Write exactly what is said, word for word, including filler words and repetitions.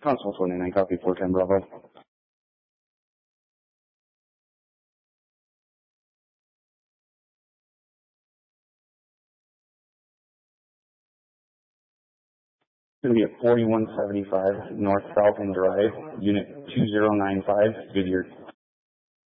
Constable twenty-nine, copy four ten Bravo. It's going to be at forty-one seventy-five North Falcon Drive, Unit two zero nine five, Goodyear.